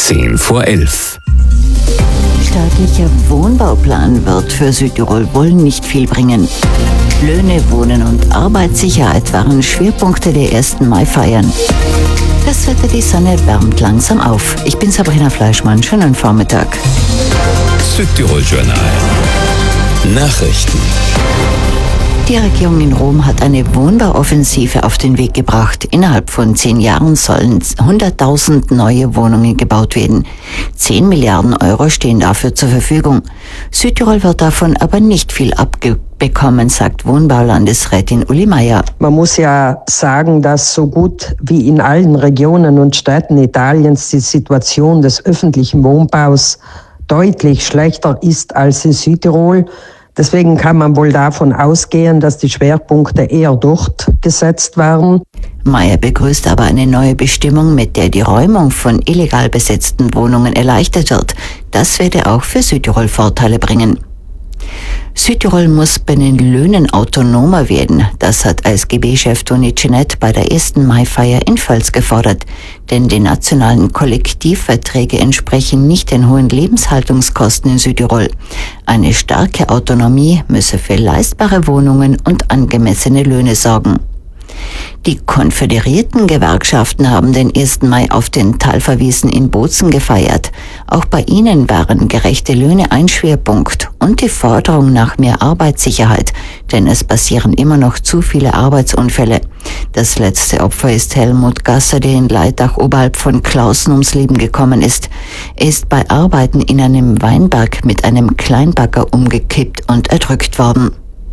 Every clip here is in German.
10:10. Staatlicher Wohnbauplan wird für Südtirol wohl nicht viel bringen. Löhne, Wohnen und Arbeitssicherheit waren Schwerpunkte der 1. Mai-Feiern. Das Wetter, die Sonne wärmt langsam auf. Ich bin Sabrina Fleischmann. Schönen Vormittag. Südtirol Journal. Nachrichten. Die Regierung in Rom hat eine Wohnbauoffensive auf den Weg gebracht. Innerhalb von 10 Jahren sollen 100.000 neue Wohnungen gebaut werden. 10 Milliarden Euro stehen dafür zur Verfügung. Südtirol wird davon aber nicht viel abbekommen, sagt Wohnbaulandesrätin Uli Meier. Man muss ja sagen, dass so gut wie in allen Regionen und Städten Italiens die Situation des öffentlichen Wohnbaus deutlich schlechter ist als in Südtirol. Deswegen kann man wohl davon ausgehen, dass die Schwerpunkte eher dort gesetzt werden. Meier begrüßt aber eine neue Bestimmung, mit der die Räumung von illegal besetzten Wohnungen erleichtert wird. Das werde auch für Südtirol Vorteile bringen. Südtirol muss bei den Löhnen autonomer werden. Das hat ASGB-Chef Toni Ginett bei der 1. Mai-Feier in Völs gefordert. Denn die nationalen Kollektivverträge entsprechen nicht den hohen Lebenshaltungskosten in Südtirol. Eine starke Autonomie müsse für leistbare Wohnungen und angemessene Löhne sorgen. Die konföderierten Gewerkschaften haben den 1. Mai auf den Talverwiesen in Bozen gefeiert. Auch bei ihnen waren gerechte Löhne ein Schwerpunkt und die Forderung nach mehr Arbeitssicherheit, denn es passieren immer noch zu viele Arbeitsunfälle. Das letzte Opfer ist Helmut Gasser, der in Leitach oberhalb von Klausen ums Leben gekommen ist. Er ist bei Arbeiten in einem Weinberg mit einem Kleinbagger umgekippt und erdrückt worden.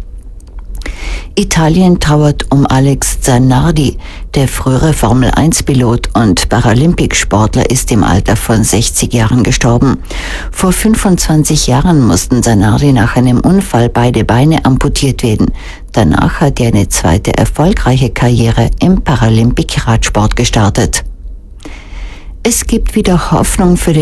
Italien trauert um Alex Zanardi. Der frühere Formel-1-Pilot und Paralympicsportler ist im Alter von 60 Jahren gestorben. Vor 25 Jahren mussten Zanardi nach einem Unfall beide Beine amputiert werden. Danach hat er eine zweite erfolgreiche Karriere im Paralympic-Radsport gestartet. Es gibt wieder Hoffnung für den